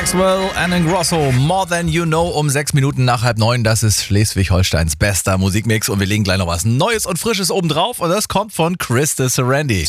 Maxwell and Ingrosso, More Than You Know, um 6 Minuten nach 8:30. Das ist Schleswig-Holsteins bester Musikmix und wir legen gleich noch was Neues und Frisches obendrauf und das kommt von Chris de Serendy.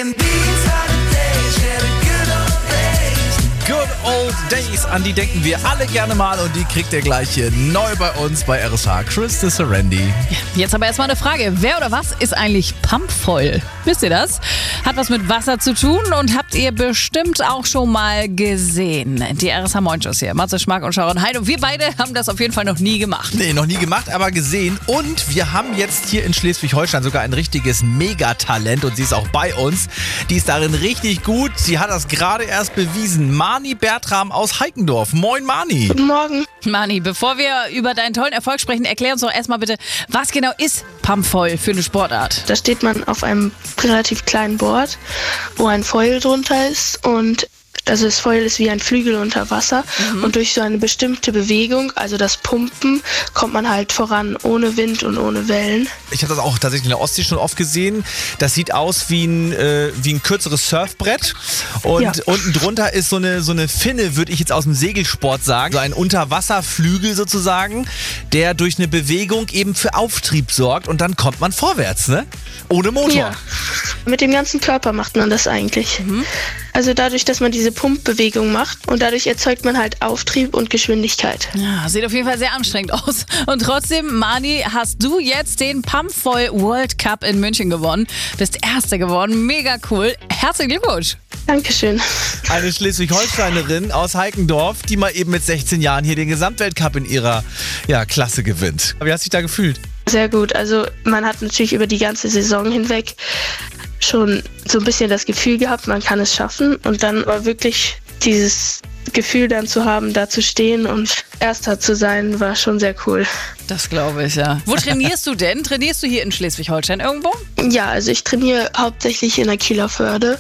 Good Old Days, an die denken wir alle gerne mal und die kriegt ihr gleich hier neu bei uns bei RSH. Chris de Serendy. Jetzt aber erstmal eine Frage. Wer oder was ist eigentlich Pumpfoil? Wisst ihr das? Hat was mit Wasser zu tun und habt ihr bestimmt auch schon mal gesehen. Die RSH Moin-Shows hier. Matze Schmack und Sharon Heide. Und wir beide haben das auf jeden Fall noch nie gemacht. Nee, noch nie gemacht, aber gesehen. Und wir haben jetzt hier in Schleswig-Holstein sogar ein richtiges Megatalent und sie ist auch bei uns. Die ist darin richtig gut. Sie hat das gerade erst bewiesen. Mani Bertram aus Heikendorf. Moin Mani. Guten Morgen. Mani, bevor wir über deinen tollen Erfolg sprechen, erklär uns doch erstmal bitte, was genau ist Pumpfoil für eine Sportart? Da steht man auf einem relativ kleinen Board, wo ein Foil drunter ist und also das Foil ist wie ein Flügel unter Wasser und durch so eine bestimmte Bewegung, also das Pumpen, kommt man halt voran, ohne Wind und ohne Wellen. Ich habe das auch tatsächlich in der Ostsee schon oft gesehen. Das sieht aus wie ein kürzeres Surfbrett und unten drunter ist so eine Finne, würde ich jetzt aus dem Segelsport sagen. So ein Unterwasserflügel sozusagen, der durch eine Bewegung eben für Auftrieb sorgt und dann kommt man vorwärts, ne? Ohne Motor. Ja, mit dem ganzen Körper macht man das eigentlich. Also dadurch, dass man diese Pumpbewegung macht und dadurch erzeugt man halt Auftrieb und Geschwindigkeit. Ja, sieht auf jeden Fall sehr anstrengend aus. Und trotzdem, Mani, hast du jetzt den Pumpfoil World Cup in München gewonnen. Bist Erste geworden. Mega cool. Herzlichen Glückwunsch. Dankeschön. Eine Schleswig-Holsteinerin aus Heikendorf, die mal eben mit 16 Jahren hier den Gesamtweltcup in ihrer Klasse gewinnt. Wie hast du dich da gefühlt? Sehr gut. Also man hat natürlich über die ganze Saison hinweg schon so ein bisschen das Gefühl gehabt, man kann es schaffen. Und dann war wirklich dieses Gefühl dann zu haben, da zu stehen und Erster zu sein, war schon sehr cool. Das glaube ich, ja. Wo trainierst du denn? Trainierst du hier in Schleswig-Holstein irgendwo? Ja, also ich trainiere hauptsächlich in der Kieler Förde,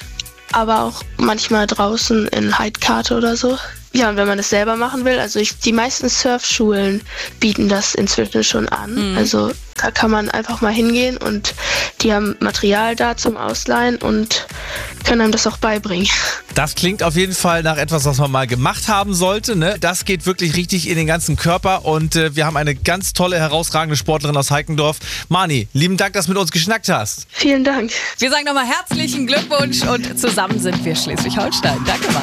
aber auch manchmal draußen in Heidkate oder so. Ja, und wenn man das selber machen will, also die meisten Surfschulen bieten das inzwischen schon an. Also da kann man einfach mal hingehen und die haben Material da zum Ausleihen und können einem das auch beibringen. Das klingt auf jeden Fall nach etwas, was man mal gemacht haben sollte, ne? Das geht wirklich richtig in den ganzen Körper und wir haben eine ganz tolle, herausragende Sportlerin aus Heikendorf. Mani, lieben Dank, dass du mit uns geschnackt hast. Vielen Dank. Wir sagen nochmal herzlichen Glückwunsch und zusammen sind wir Schleswig-Holstein. Danke, Mani.